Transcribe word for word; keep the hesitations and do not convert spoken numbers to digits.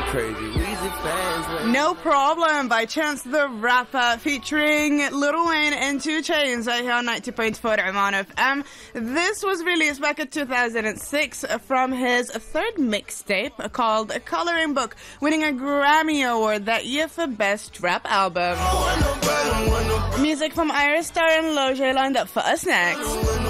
crazy. Weezy fans. Like. No Problem by Chance the Rapper featuring Lil Wayne and two Chainz right here on ninety point four Oman F M. This was released back in two thousand six from his third mixtape called Coloring Book, winning a Grammy Award that year for Best Rap Album. Music from Iris Star and Loje lined up for us next.